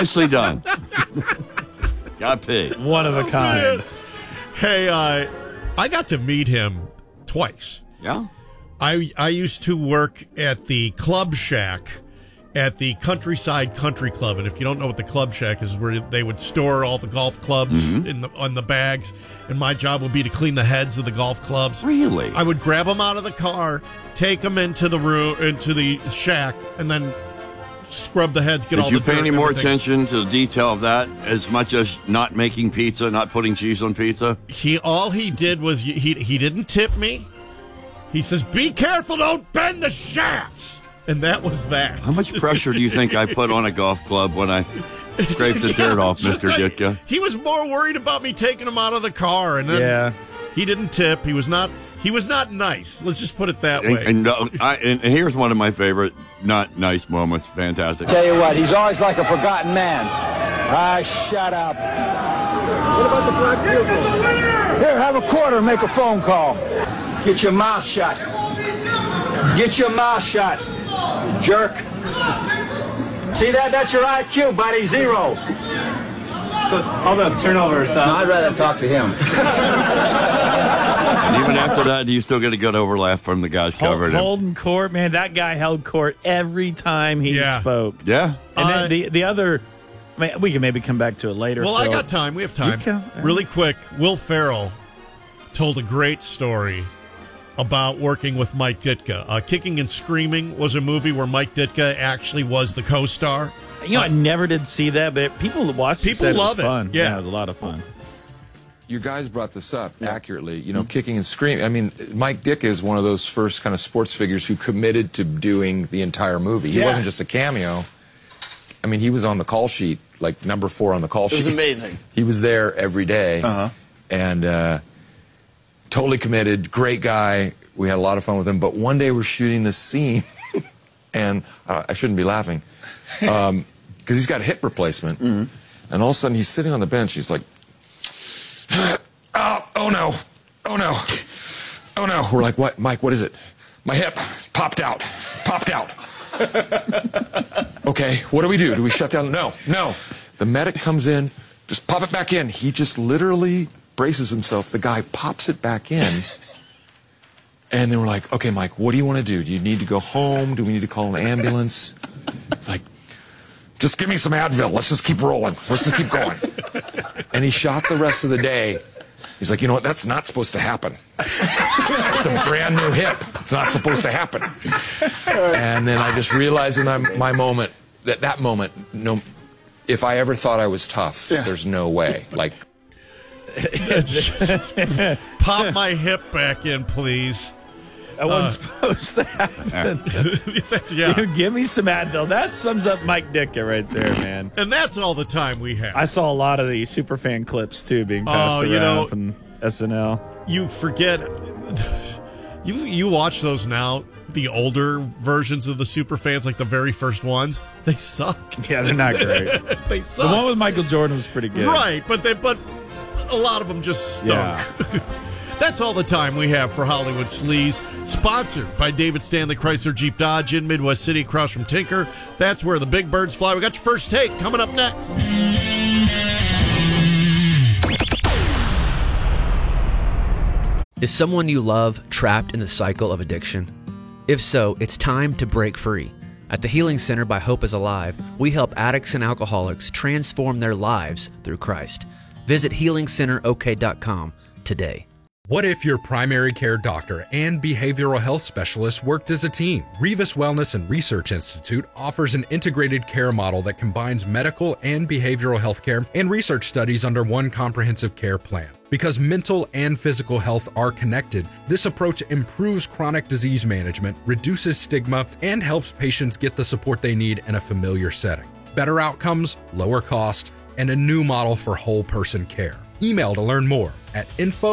Nicely done. Got paid. One of a kind. Man. Hey, I got to meet him twice. Yeah? I used to work at the Club Shack at the Countryside Country Club, and if you don't know what the Club Shack is, where they would store all the golf clubs on the bags, and my job would be to clean the heads of the golf clubs. Really? I would grab them out of the car, take them into the room, into the shack, and then scrub the heads, get all the dirt. Did you pay any more everything. attention to the detail of that as much as not making pizza, not putting cheese on pizza? All he did was he didn't tip me. He says, "Be careful, don't bend the shafts." And that was that. How much pressure do you think I put on a golf club when I scrape the dirt off, Mr. Ditka? He was more worried about me taking him out of the car, and then he didn't tip. He was not nice. Let's just put it that way. And here's one of my favorite not nice moments. Fantastic. Tell you what, he's always like a forgotten man. Shut up. What about the black vehicle? Here, have a quarter and make a phone call. Get your mouth shut. Get your mouth shut, jerk. See that? That's your IQ, buddy. 0. All the turnovers. No, I'd rather talk to him. And even after that, do you still get a good overlap from the guys covering him? Holding court, man. That guy held court every time he spoke. Yeah. And then the other, we can maybe come back to it later. Well, I got time. We have time. Really quick, Will Ferrell told a great story about working with Mike Ditka. Kicking and Screaming was a movie where Mike Ditka actually was the co-star. You know, I never did see that, but people that watched it said love it was fun. it. Yeah, it was a lot of fun. You guys brought this up accurately. You know, Kicking and Screaming. I mean, Mike Ditka is one of those first kind of sports figures who committed to doing the entire movie. He wasn't just a cameo. I mean, he was on the call sheet, like number 4 on the call sheet. It was amazing. He was there every day. And totally committed, great guy. We had a lot of fun with him. But one day we're shooting this scene, and I shouldn't be laughing, because he's got a hip replacement. And all of a sudden he's sitting on the bench. He's like, oh no. We're like, what, Mike, what is it? My hip popped out. Okay, what do we do? Do we shut down? No. The medic comes in, just pop it back in. He just literally braces himself. The guy pops it back in. And then we're like, okay, Mike, what do you want to do? Do you need to go home? Do we need to call an ambulance? It's like, just give me some Advil. Let's just keep rolling. Let's just keep going. And he shot the rest of the day. He's like, you know what? That's not supposed to happen. It's a brand new hip. It's not supposed to happen. And then I just realized in my moment, that moment, no, if I ever thought I was tough, there's no way. Like, pop my hip back in, please. That wasn't supposed to happen. Give me some Advil. That sums up Mike Ditka right there, man. And that's all the time we have. I saw a lot of the Superfan clips, too, being passed around from SNL. You forget. You watch those now, the older versions of the Superfans, like the very first ones. They suck. Yeah, they're not great. They suck. The one with Michael Jordan was pretty good. Right, but a lot of them just stunk. Yeah. That's all the time we have for Hollywood Sleaze. Sponsored by David Stanley Chrysler Jeep Dodge in Midwest City across from Tinker. That's where the big birds fly. We got your first take coming up next. Is someone you love trapped in the cycle of addiction? If so, it's time to break free. At the Healing Center by Hope is Alive, we help addicts and alcoholics transform their lives through Christ. Visit HealingCenterOK.com today. What if your primary care doctor and behavioral health specialist worked as a team? Revis Wellness and Research Institute offers an integrated care model that combines medical and behavioral health care and research studies under one comprehensive care plan. Because mental and physical health are connected, this approach improves chronic disease management, reduces stigma, and helps patients get the support they need in a familiar setting. Better outcomes, lower cost, and a new model for whole person care. Email to learn more at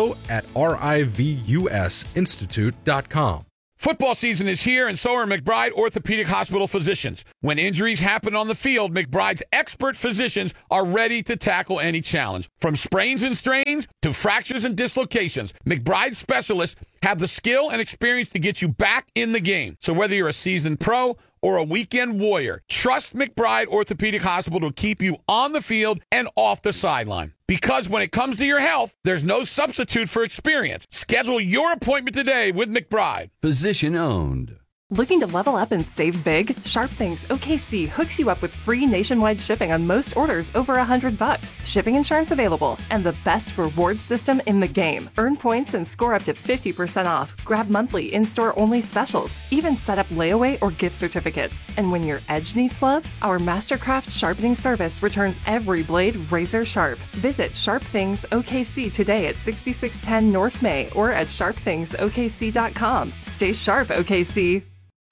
info@rivusinstitute.com. Football season is here, and so are McBride Orthopedic Hospital physicians. When injuries happen on the field, McBride's expert physicians are ready to tackle any challenge. From sprains and strains to fractures and dislocations, McBride specialists have the skill and experience to get you back in the game. So whether you're a seasoned pro or a weekend warrior, trust McBride Orthopedic Hospital to keep you on the field and off the sideline. Because when it comes to your health, there's no substitute for experience. Schedule your appointment today with McBride. Physician owned. Looking to level up and save big? Sharp Things OKC hooks you up with free nationwide shipping on most orders over $100. Shipping insurance available, and the best reward system in the game. Earn points and score up to 50% off. Grab monthly in-store only specials. Even set up layaway or gift certificates. And when your edge needs love, our Mastercraft sharpening service returns every blade razor sharp. Visit Sharp Things OKC today at 6610 North May or at sharpthingsokc.com. Stay sharp, OKC.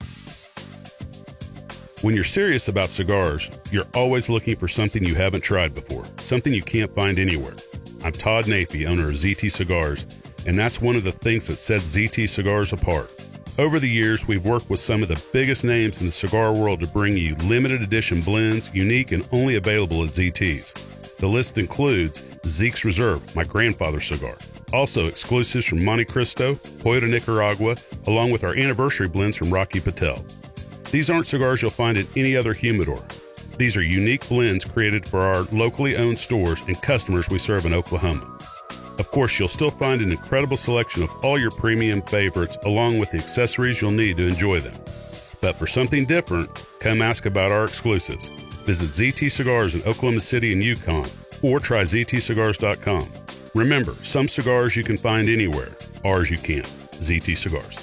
When you're serious about cigars, you're always looking for something you haven't tried before, something you can't find anywhere. I'm Todd Nafee, owner of ZT Cigars, and that's one of the things that sets ZT Cigars apart. Over the years, we've worked with some of the biggest names in the cigar world to bring you limited edition blends, unique and only available at ZT's. The list includes Zeke's Reserve, my grandfather's cigar. Also exclusives from Monte Cristo, Hoyo de Nicaragua, along with our anniversary blends from Rocky Patel. These aren't cigars you'll find at any other humidor. These are unique blends created for our locally owned stores and customers we serve in Oklahoma. Of course, you'll still find an incredible selection of all your premium favorites along with the accessories you'll need to enjoy them. But for something different, come ask about our exclusives. Visit ZT Cigars in Oklahoma City and Yukon or try ZTCigars.com. Remember, some cigars you can find anywhere, ours you can't. ZT Cigars.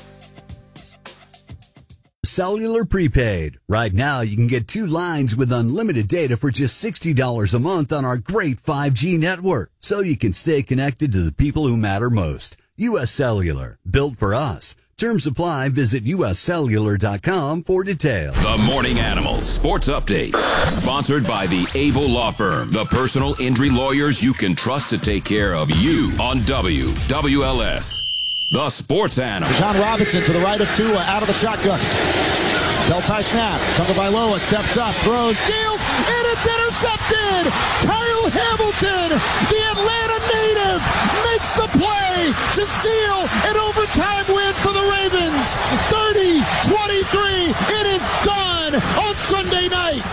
Cellular prepaid. Right now, you can get 2 lines with unlimited data for just $60 a month on our great 5G network, so you can stay connected to the people who matter most. U.S. Cellular, built for us. Terms apply. Visit uscellular.com for details. The Morning Animals Sports Update. Sponsored by the Able Law Firm. The personal injury lawyers you can trust to take care of you on WWLS. The Sports Animal. John Robinson to the right of Tua, out of the shotgun. Bell-tie snap. Tagovailoa steps up, throws, deals, and it's intercepted! Kyle Hamilton, the Atlanta native, makes the play to seal an overtime win for the Ravens. 30-23. It is done on Sunday night.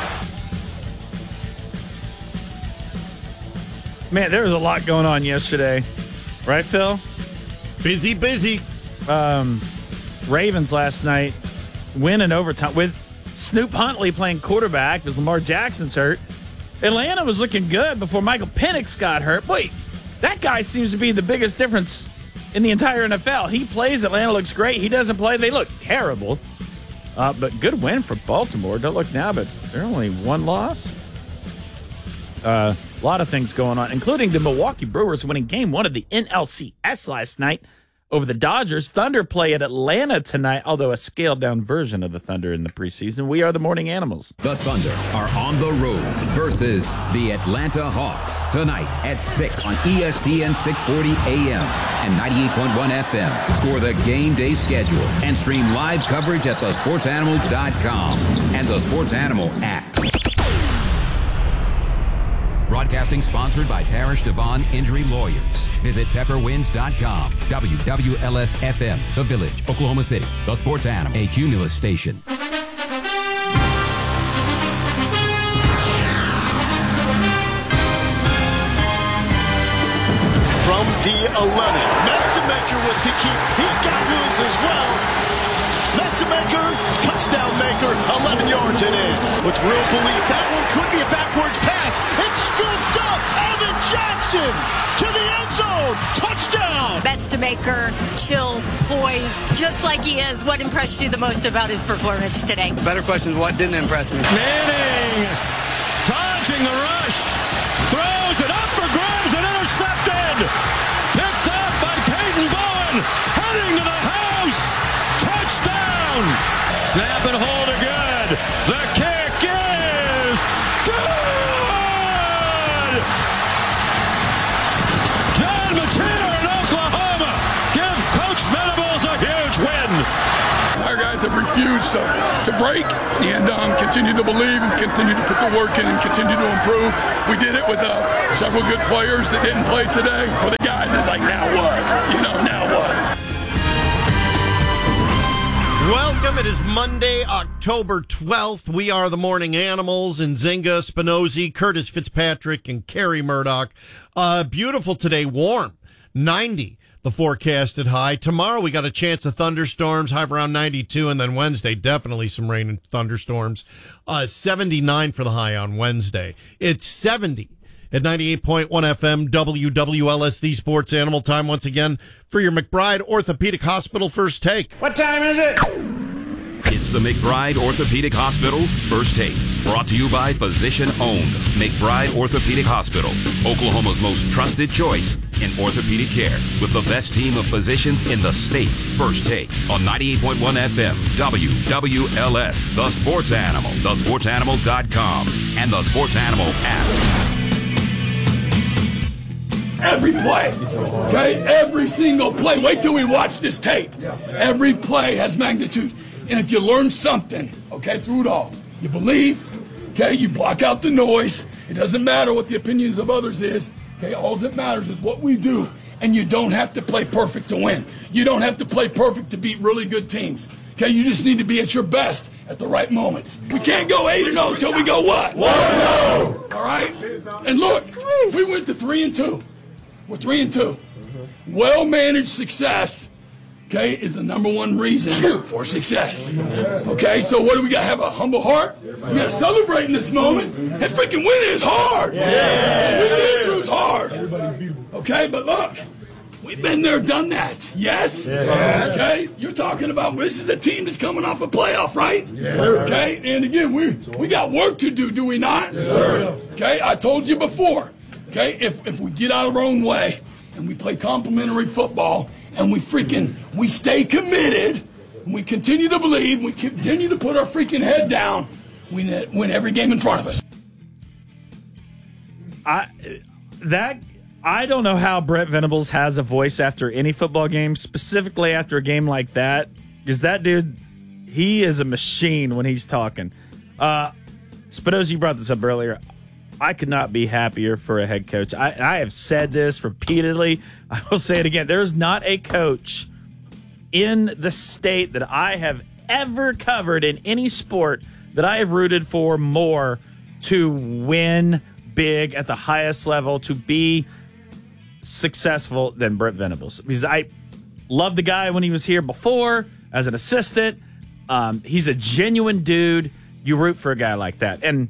Man, there was a lot going on yesterday. Right, Phil? Busy. Ravens last night win in overtime with Snoop Huntley playing quarterback because Lamar Jackson's hurt. Atlanta was looking good before Michael Penix got hurt. Wait, that guy seems to be the biggest difference in the entire NFL. He plays, Atlanta looks great. He doesn't play, they look terrible. But good win for Baltimore. Don't look now, but they're only 1 loss. A lot of things going on, including the Milwaukee Brewers winning Game 1 of the NLCS last night over the Dodgers. Thunder play at Atlanta tonight, although a scaled-down version of the Thunder in the preseason. We are the Morning Animals. The Thunder are on the road versus the Atlanta Hawks tonight at 6 on ESPN 640 AM and 98.1 FM. Score the game day schedule and stream live coverage at thesportsanimal.com and the Sports Animal app. Broadcasting sponsored by Parish Devon Injury Lawyers. Visit pepperwinds.com. WWLS FM, The Village, Oklahoma City. The Sports Animal, a Cumulus station. From the 11, Messemaker with the keep. He's got wheels as well. Messemaker, touchdown maker, 11 yards and in. With real belief, that one could be a backwards pass. It's scooped up. Evan Jackson to the end zone. Touchdown. Messemaker, chill, poised, just like he is. What impressed you the most about his performance today? The better question is what didn't impress me. Manning, dodging the rush, throws it up for grabs and intercepted. Picked up by Peyton Bowen, heading to the house. Touchdown. Snap and hold it good. The kick is good. John McKenna in Oklahoma gives Coach Venables a huge win. Our guys have refused to break and continue to believe and continue to put the work in and continue to improve. We did it with several good players that didn't play today. For the guys, it's like, now what? Now what? Welcome. It is Monday, October 12th. We are the Morning Animals, and Zinga, Spinozzi, Curtis Fitzpatrick, and Carrie Murdoch. Beautiful today, warm, 90. The forecasted high. Tomorrow we got a chance of thunderstorms, high of around 92, and then Wednesday, definitely some rain and thunderstorms. 79 for the high on Wednesday. It's 70 at 98.1 FM, WWLS, the Sports Animal. Time once again for your McBride Orthopedic Hospital First Take. What time is it? It's the McBride Orthopedic Hospital First Take. Brought to you by physician-owned McBride Orthopedic Hospital, Oklahoma's most trusted choice in orthopedic care, with the best team of physicians in the state. First Take on 98.1 FM, WWLS, The Sports Animal, thesportsanimal.com, and the Sports Animal app. Every play, okay? Every single play. Wait till we watch this tape. Every play has magnitude. And if you learn something, okay, through it all, you believe, okay, you block out the noise. It doesn't matter what the opinions of others is, okay? All that matters is what we do. And you don't have to play perfect to win. You don't have to play perfect to beat really good teams. Okay, you just need to be at your best at the right moments. We can't go 8-0 until we go what? 1-0. All right? And look, we went to 3-2. We're 3-2. Well-managed success, okay, is the number one reason for success. Okay, so what do we got to have? A humble heart? We got to celebrate in this moment. And freaking winning is hard. Winning through is hard. Okay, but look, we've been there, done that. Yes? Okay, you're talking about this is a team that's coming off a playoff, right? Okay, and again, we got work to do we not? Okay, I told you before. Okay, if we get out of our own way and we play complimentary football and we stay committed, and we continue to believe, we continue to put our freaking head down, we win every game in front of us. I don't know how Brent Venables has a voice after any football game, specifically after a game like that, because that dude, he is a machine when he's talking. Spinozzi, you brought this up earlier. I could not be happier for a head coach. I have said this repeatedly. I will say it again. There's not a coach in the state that I have ever covered in any sport that I have rooted for more to win big at the highest level, to be successful than Brent Venables. Because I loved the guy when he was here before as an assistant. He's a genuine dude. You root for a guy like that. And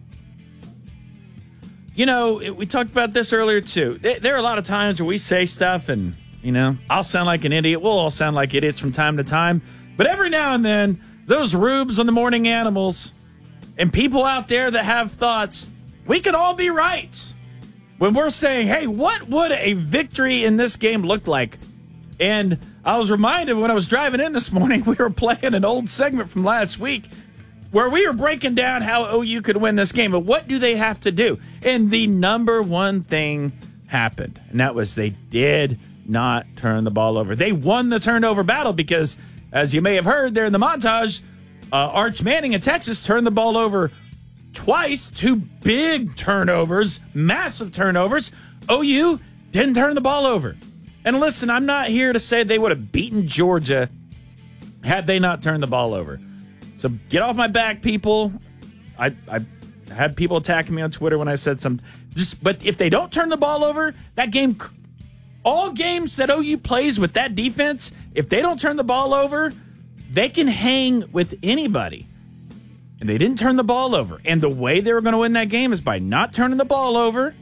you know, we talked about this earlier, too. There are a lot of times where we say stuff and, you know, I'll sound like an idiot. We'll all sound like idiots from time to time. But every now and then, those rubes on the Morning Animals and people out there that have thoughts, we could all be right when we're saying, hey, what would a victory in this game look like? And I was reminded when I was driving in this morning, we were playing an old segment from last week where we were breaking down how OU could win this game. But what do they have to do? And the number one thing happened, and that was they did not turn the ball over. They won the turnover battle because, as you may have heard there in the montage, Arch Manning in Texas turned the ball over twice, 2 big turnovers, massive turnovers. OU didn't turn the ball over. And listen, I'm not here to say they would have beaten Georgia had they not turned the ball over. So get off my back, people. I had people attacking me on Twitter when I said something. But if they don't turn the ball over, that game, all games that OU plays with that defense, if they don't turn the ball over, they can hang with anybody. And they didn't turn the ball over. And the way they were going to win that game is by not turning the ball over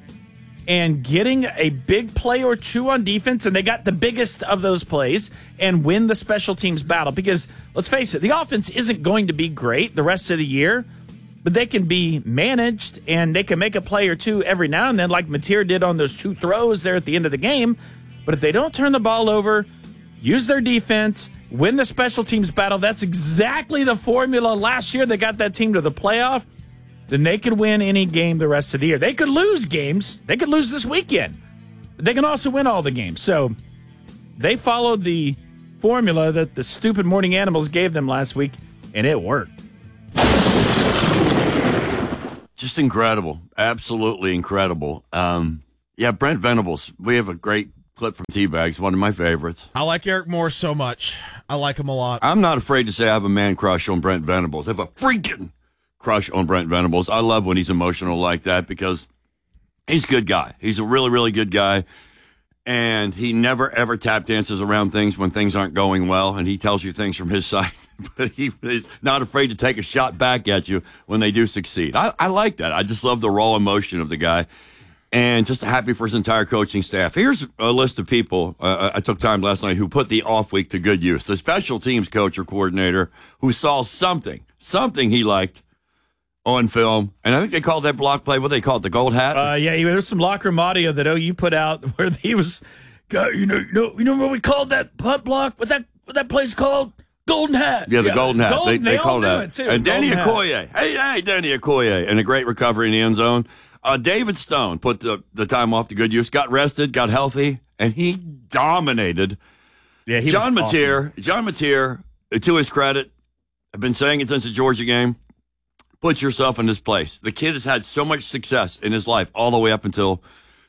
and getting a big play or two on defense, and they got the biggest of those plays, and win the special teams battle. Because, let's face it, the offense isn't going to be great the rest of the year, but they can be managed, and they can make a play or two every now and then, like Mateer did on those 2 throws there at the end of the game. But if they don't turn the ball over, use their defense, win the special teams battle, that's exactly the formula last year that got that team to the playoff, then they could win any game the rest of the year. They could lose games. They could lose this weekend. But they can also win all the games. So they followed the formula that the stupid Morning Animals gave them last week, and it worked. Just incredible. Absolutely incredible. Yeah, Brent Venables, we have a great clip from T-Bags, one of my favorites. I like Eric Moore so much. I like him a lot. I'm not afraid to say I have a man crush on Brent Venables. I have a freaking crush on Brent Venables. I love when he's emotional like that because he's a good guy. He's a really, really good guy. And he never, ever tap dances around things when things aren't going well. And he tells you things from his side. But he's not afraid to take a shot back at you when they do succeed. I like that. I just love the raw emotion of the guy. And just happy for his entire coaching staff. Here's a list of people I took time last night who put the off week to good use. The special teams coach or coordinator who saw something he liked on film. And I think they called that block play, what they call it, the gold hat? Yeah, there's some locker room audio that OU put out where he was, you know what we called that punt block? What that play's called? Golden hat. Yeah, the golden hat. They call that. It too. And Danny Golden Okoye. Hey, Danny Okoye. And a great recovery in the end zone. David Stone put the time off to good use, got rested, got healthy, and he dominated. Yeah, he John was Mateer. awesome. John Mateer, to his credit, I've been saying it since the Georgia game, put yourself in this place. The kid has had so much success in his life all the way up until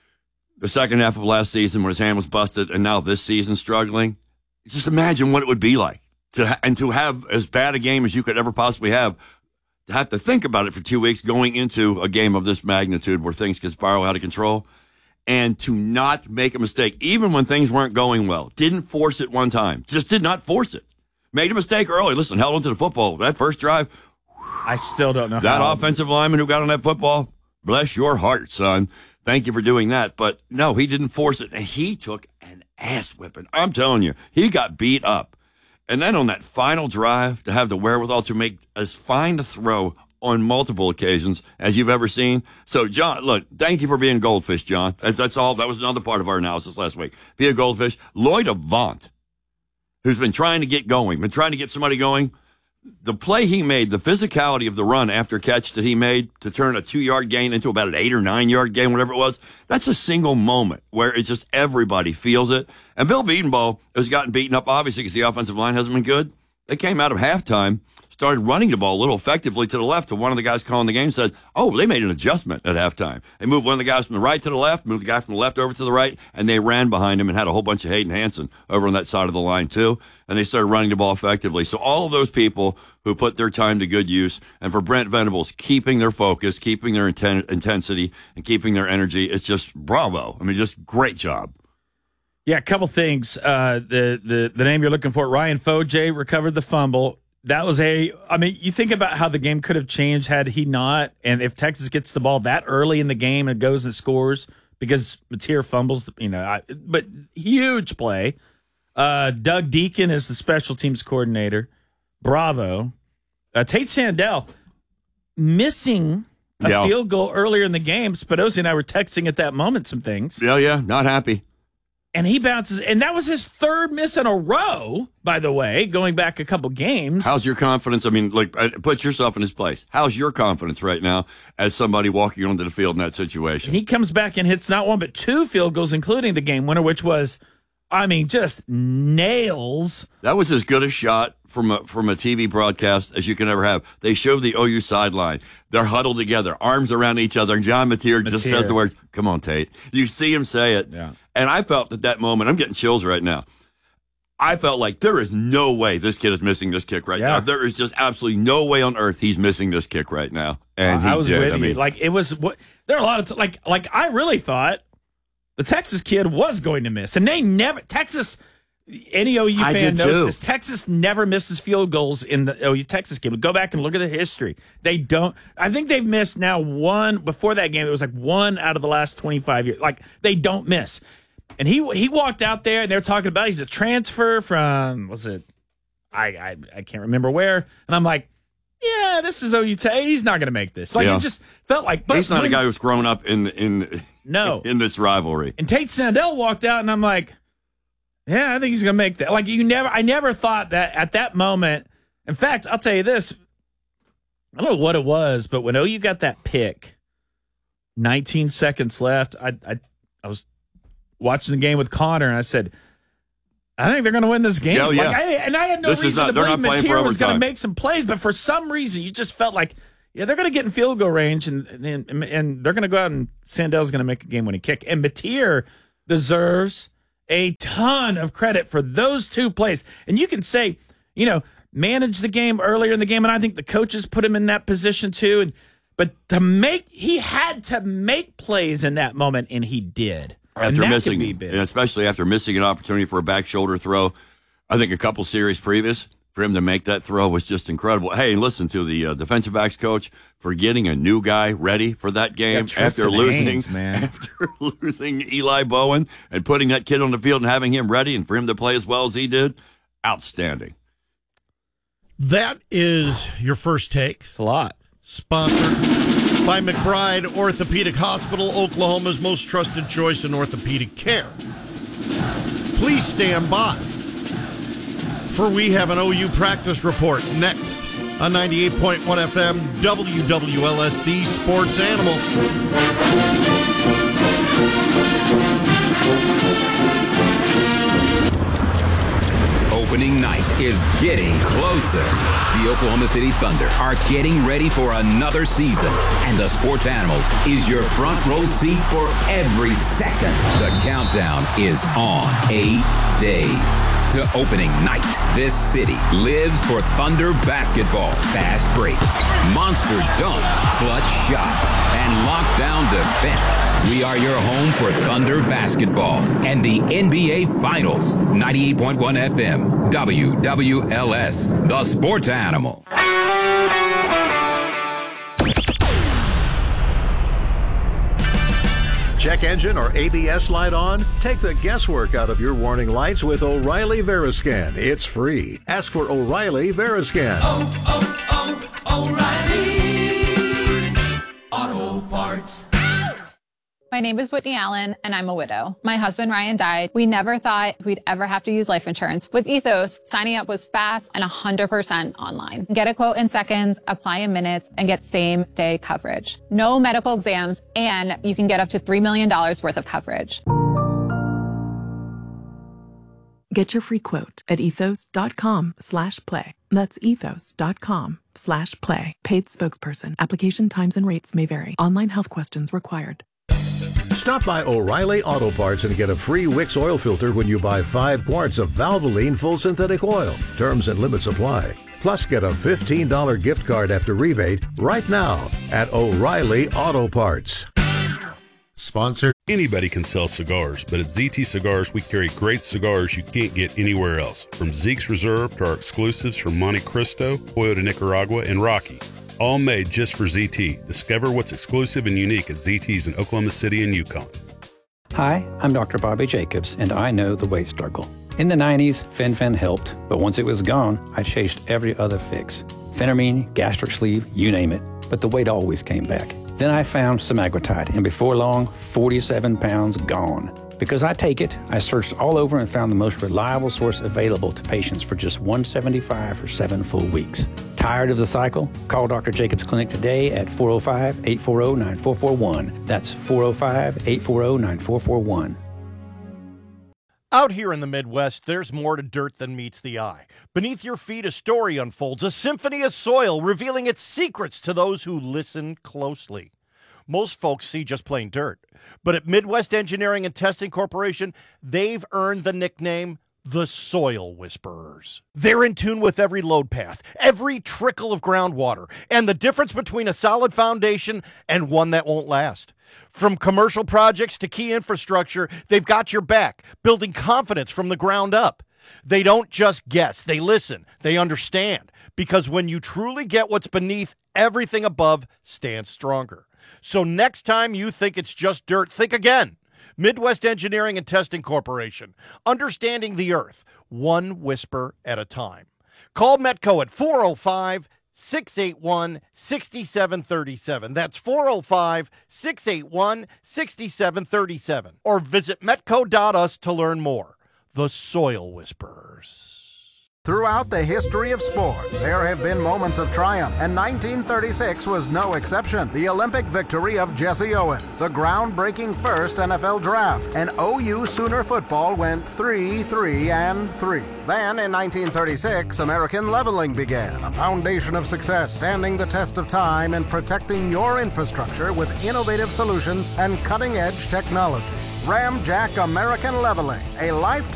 the second half of last season when his hand was busted, and now this season struggling. Just imagine what it would be like. To have as bad a game as you could ever possibly have, to have to think about it for 2 weeks going into a game of this magnitude where things can spiral out of control, and to not make a mistake, even when things weren't going well. Didn't force it one time. Just did not force it. Made a mistake early. Listen, held onto the football. That first drive. I still don't know that how. offensive lineman who got on that football, bless your heart, son. Thank you for doing that. But no, he didn't force it. And he took an ass whipping. I'm telling you, he got beat up. And then on that final drive, to have the wherewithal to make as fine a throw on multiple occasions as you've ever seen. So, John, look, thank you for being goldfish, John. That's all. That was another part of our analysis last week. Be a goldfish. Lloyd Avant, who's been trying to get going, been trying to get somebody going. The play he made, the physicality of the run after catch that he made to turn a 2-yard gain into about an 8 or 9 yard gain, whatever it was, that's a single moment where it's just everybody feels it. And Bill Bedenbaugh has gotten beaten up, obviously, because the offensive line hasn't been good. They came out of halftime, started running the ball a little effectively to the left, and one of the guys calling the game said, oh, they made an adjustment at halftime. They moved one of the guys from the right to the left, moved the guy from the left over to the right, and they ran behind him and had a whole bunch of Hayden Hansen over on that side of the line, too. And they started running the ball effectively. So all of those people who put their time to good use, and for Brent Venables, keeping their focus, keeping their intensity, and keeping their energy, it's just bravo. I mean, just great job. Yeah, a couple things. The name you're looking for, Ryan Foje, recovered the fumble. That was you think about how the game could have changed had he not, and if Texas gets the ball that early in the game and goes and scores because Mateer fumbles, but huge play. Doug Deacon is the special teams coordinator. Bravo. Tate Sandell missing a field goal earlier in the game. Spadosi and I were texting at that moment some things. Yeah, not happy. And he bounces, and that was his third miss in a row, by the way, going back a couple games. How's your confidence? I mean, put yourself in his place. How's your confidence right now as somebody walking onto the field in that situation? And he comes back and hits not one but 2 field goals, including the game winner, which was, just nails. That was as good a shot from a TV broadcast as you can ever have. They show the OU sideline. They're huddled together, arms around each other, and John Mateer just says the words, come on, Tate. You see him say it. Yeah. And I felt at that moment, I'm getting chills right now. I felt like there is no way this kid is missing this kick right now. There is just absolutely no way on earth he's missing this kick right now. And I was did. with you. Like, it was, there are a lot of, I really thought the Texas kid was going to miss. And they never, Texas, any OU fan knows this. Texas never misses field goals in the OU Texas game. Go back and look at the history. They don't. I think they've missed now one. Before that game, it was like 1 out of the last 25 years. Like, they don't miss. And he walked out there, and they're talking about he's a transfer from, I can't remember where. And I'm like, yeah, this is OU. He's not going to make this. Like, it just felt like. But he's not a guy who's grown up in this rivalry. And Tate Sandell walked out, and I'm like, yeah, I think he's going to make that. Like, I never thought that at that moment. In fact, I'll tell you this. I don't know what it was, but when OU got that pick, 19 seconds left, I was watching the game with Connor, and I said, I think they're going to win this game. Yeah. And I had no reason to believe Mateer was going to make some plays, but for some reason, you just felt like, yeah, they're going to get in field goal range, and they're going to go out, and Sandell's going to make a game-winning kick. And Mateer deserves a ton of credit for those two plays. And you can say, manage the game earlier in the game, and I think the coaches put him in that position too. But he had to make plays in that moment, and he did. After and missing, and especially after missing an opportunity for a back shoulder throw, I think a couple series previous, for him to make that throw was just incredible. Hey, listen to the defensive backs coach for getting a new guy ready for that game after losing Eli Bowen and putting that kid on the field and having him ready and for him to play as well as he did. Outstanding. That is your first take. It's a lot. Sponsored by McBride Orthopedic Hospital, Oklahoma's most trusted choice in orthopedic care. Please stand by, for we have an OU practice report next on 98.1 FM WWLS, Sports Animal. Opening night is getting closer. The Oklahoma City Thunder are getting ready for another season, and the Sports Animal is your front row seat for every second. The countdown is on. 8 days to opening night. This city lives for Thunder basketball. Fast breaks, monster dunks, clutch shot, and lockdown defense. We are your home for Thunder basketball and the NBA Finals. 98.1 FM, WWLS, the Sports Animal. Check engine or ABS light on? Take the guesswork out of your warning lights with O'Reilly Veriscan. It's free. Ask for O'Reilly Veriscan. O'Reilly Auto Parts. My name is Whitney Allen, and I'm a widow. My husband, Ryan, died. We never thought we'd ever have to use life insurance. With Ethos, signing up was fast and 100% online. Get a quote in seconds, apply in minutes, and get same-day coverage. No medical exams, and you can get up to $3 million worth of coverage. Get your free quote at ethos.com/play. That's ethos.com/play. Paid spokesperson. Application times and rates may vary. Online health questions required. Stop by O'Reilly Auto Parts and get a free Wix oil filter when you buy 5 quarts of Valvoline full synthetic oil. Terms and limits apply. Plus, get a $15 gift card after rebate right now at O'Reilly Auto Parts. Sponsor. Anybody can sell cigars, but at ZT Cigars, we carry great cigars you can't get anywhere else. From Zeke's Reserve to our exclusives from Monte Cristo, Pollo de Nicaragua, and Rocky. All made just for ZT. Discover what's exclusive and unique at ZT's in Oklahoma City and Yukon. Hi, I'm Dr. Bobby Jacobs, and I know the weight struggle. In the 90s, Fen-Phen helped, but once it was gone, I chased every other fix. Phentermine, gastric sleeve, you name it, but the weight always came back. Then I found semaglutide, and before long, 47 pounds gone. Because I take it, I searched all over and found the most reliable source available to patients for just $175 for 7 full weeks. Tired of the cycle? Call Dr. Jacobs Clinic today at 405-840-9441. That's 405-840-9441. Out here in the Midwest, there's more to dirt than meets the eye. Beneath your feet, a story unfolds, a symphony of soil revealing its secrets to those who listen closely. Most folks see just plain dirt. But at Midwest Engineering and Testing Corporation, they've earned the nickname the Soil Whisperers. They're in tune with every load path, every trickle of groundwater, and the difference between a solid foundation and one that won't last. From commercial projects to key infrastructure, they've got your back, building confidence from the ground up. They don't just guess, they listen, they understand, because when you truly get what's beneath, everything above stands stronger. So next time you think it's just dirt, think again. Midwest Engineering and Testing Corporation. Understanding the earth, one whisper at a time. Call Metco at 405-681-6737. That's 405-681-6737. Or visit metco.us to learn more. The Soil Whisperers. Throughout the history of sports, there have been moments of triumph, and 1936 was no exception. The Olympic victory of Jesse Owens, the groundbreaking first NFL draft, and OU Sooner football went 3-3-3. Then, in 1936, American leveling began, a foundation of success, standing the test of time and protecting your infrastructure with innovative solutions and cutting-edge technology. Ramjack American Leveling, a lifetime